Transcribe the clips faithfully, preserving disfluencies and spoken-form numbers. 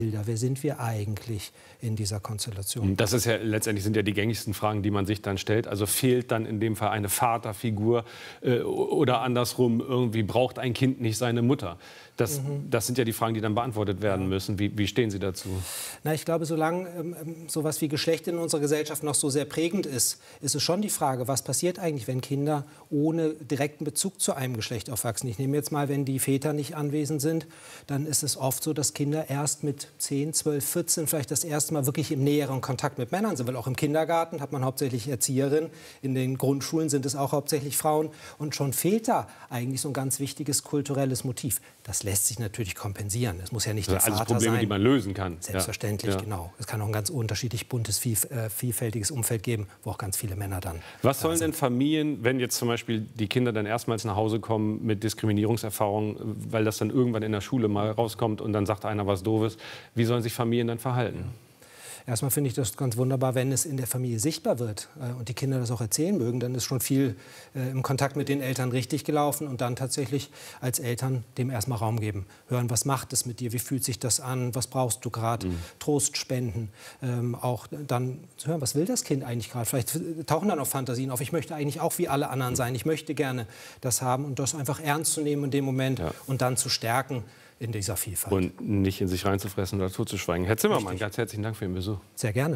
Wer sind wir eigentlich in dieser Konstellation? Das ist ja letztendlich sind ja die gängigsten Fragen, die man sich dann stellt. Also fehlt dann in dem Fall eine Vaterfigur äh, oder andersrum, irgendwie braucht ein Kind nicht seine Mutter? Das, mhm. das sind ja die Fragen, die dann beantwortet werden müssen. Wie, wie stehen Sie dazu? Na, ich glaube, solange ähm, sowas wie Geschlecht in unserer Gesellschaft noch so sehr prägend ist, ist es schon die Frage, was passiert eigentlich, wenn Kinder ohne direkten Bezug zu einem Geschlecht aufwachsen. Ich nehme jetzt mal, wenn die Väter nicht anwesend sind, dann ist es oft so, dass Kinder erst mit zehn, zwölf, vierzehn vielleicht das erste Mal wirklich im näheren Kontakt mit Männern sind. Weil auch im Kindergarten hat man hauptsächlich Erzieherinnen, in den Grundschulen sind es auch hauptsächlich Frauen. Und schon fehlt da eigentlich so ein ganz wichtiges kulturelles Motiv. Das lässt sich natürlich kompensieren. Es muss ja nicht also der Vater alles Probleme, sein. die man lösen kann. Selbstverständlich, ja. genau. Es kann auch ein ganz unterschiedlich buntes, viel, äh, vielfältiges Umfeld geben, wo auch ganz viele Männer dann Was sollen sind. denn Familien, wenn jetzt zum Beispiel die Kinder dann erstmals nach Hause kommen mit Diskriminierungserfahrungen, weil das dann irgendwann in der Schule mal rauskommt und dann sagt einer was Doofes, wie sollen sich Familien dann verhalten? Erstmal finde ich das ganz wunderbar, wenn es in der Familie sichtbar wird äh, und die Kinder das auch erzählen mögen, dann ist schon viel äh, im Kontakt mit den Eltern richtig gelaufen und dann tatsächlich als Eltern dem erstmal Raum geben. Hören, was macht es mit dir, wie fühlt sich das an, was brauchst du gerade, mhm. Trost spenden. Ähm, auch dann zu hören, was will das Kind eigentlich gerade. Vielleicht tauchen dann auch Fantasien auf, ich möchte eigentlich auch wie alle anderen sein, ich möchte gerne das haben und das einfach ernst zu nehmen in dem Moment ja. und dann zu stärken. In dieser Vielfalt. Und nicht in sich reinzufressen oder zuzuschweigen. Herr Zimmermann, Richtig. ganz herzlichen Dank für Ihren Besuch. Sehr gerne.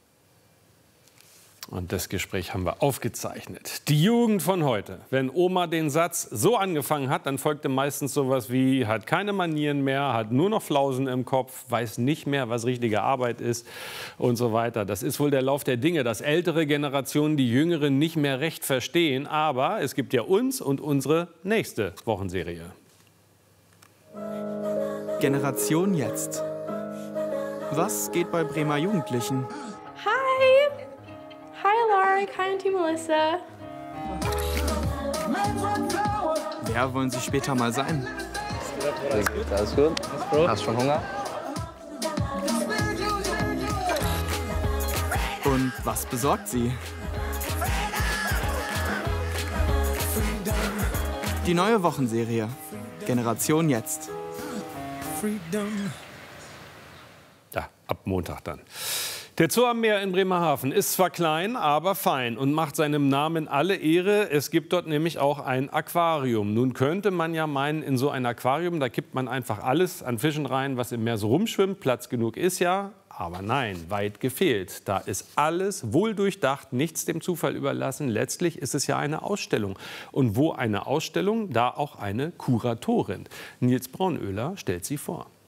Und das Gespräch haben wir aufgezeichnet. Die Jugend von heute. Wenn Oma den Satz so angefangen hat, dann folgte meistens sowas wie, hat keine Manieren mehr, hat nur noch Flausen im Kopf, weiß nicht mehr, was richtige Arbeit ist und so weiter. Das ist wohl der Lauf der Dinge, dass ältere Generationen die Jüngeren nicht mehr recht verstehen. Aber es gibt ja uns und unsere nächste Wochenserie. Generation Jetzt. Was geht bei Bremer Jugendlichen? Hi! Hi, Lark. Hi, Auntie Melissa. Wer wollen Sie später mal sein? Alles gut, alles gut. Hast schon Hunger? Und was besorgt Sie? Die neue Wochenserie. Generation Jetzt. Ja, ab Montag dann. Der Zoo am Meer in Bremerhaven ist zwar klein, aber fein und macht seinem Namen alle Ehre. Es gibt dort nämlich auch ein Aquarium. Nun könnte man ja meinen, in so ein Aquarium, da kippt man einfach alles an Fischen rein, was im Meer so rumschwimmt. Platz genug ist ja. Aber nein, weit gefehlt. Da ist alles wohl durchdacht, nichts dem Zufall überlassen. Letztlich ist es ja eine Ausstellung. Und wo eine Ausstellung, da auch eine Kuratorin. Nils Braunöhler stellt sie vor.